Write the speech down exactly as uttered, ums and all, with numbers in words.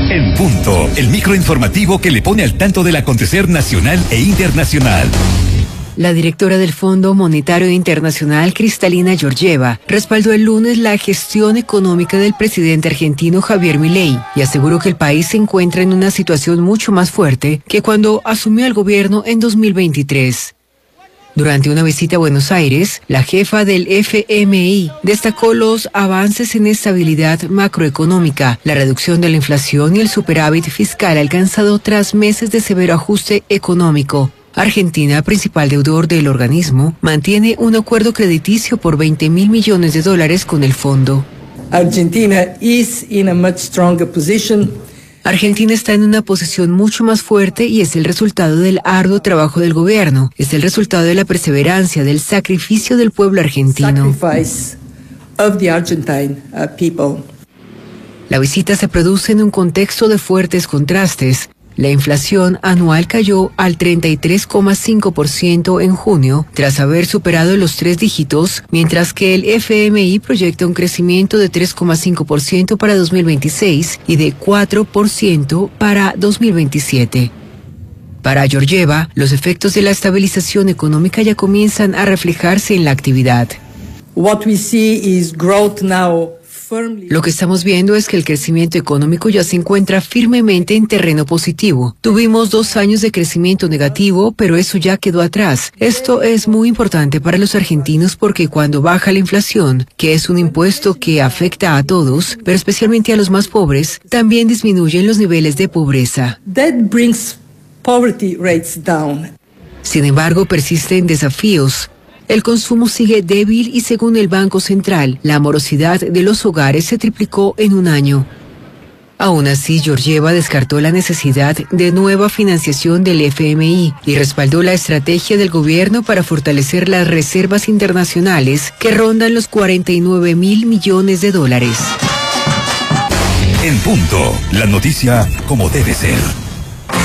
En punto, el microinformativo que le pone al tanto del acontecer nacional e internacional. La directora del Fondo Monetario Internacional, Kristalina Georgieva, respaldó el lunes la gestión económica del presidente argentino Javier Milei y aseguró que el país se encuentra en una situación mucho más fuerte que cuando asumió el gobierno en dos mil veintitrés. Durante una visita a Buenos Aires, la jefa del F M I destacó los avances en estabilidad macroeconómica, la reducción de la inflación y el superávit fiscal alcanzado tras meses de severo ajuste económico. Argentina, principal deudor del organismo, mantiene un acuerdo crediticio por veinte mil millones de dólares con el fondo. Argentina is in a much stronger position. Argentina está en una posición mucho más fuerte y es el resultado del arduo trabajo del gobierno, es el resultado de la perseverancia, del sacrificio del pueblo argentino. Sacrifice of the Argentine uh, people. La visita se produce en un contexto de fuertes contrastes. La inflación anual cayó al treinta y tres coma cinco por ciento en junio, tras haber superado los tres dígitos, mientras que el F M I proyecta un crecimiento de tres coma cinco por ciento para dos mil veintiséis y de cuatro por ciento para dos mil veintisiete. Para Georgieva, los efectos de la estabilización económica ya comienzan a reflejarse en la actividad. What we see is growth now. Lo que estamos viendo es que el crecimiento económico ya se encuentra firmemente en terreno positivo. Tuvimos dos años de crecimiento negativo, pero eso ya quedó atrás. Esto es muy importante para los argentinos porque cuando baja la inflación, que es un impuesto que afecta a todos, pero especialmente a los más pobres, también disminuyen los niveles de pobreza. That brings poverty rates down. Sin embargo, persisten desafíos. El consumo sigue débil y según el Banco Central, la morosidad de los hogares se triplicó en un año. Aún así, Georgieva descartó la necesidad de nueva financiación del F M I y respaldó la estrategia del gobierno para fortalecer las reservas internacionales que rondan los cuarenta y nueve mil millones de dólares. En punto, la noticia como debe ser.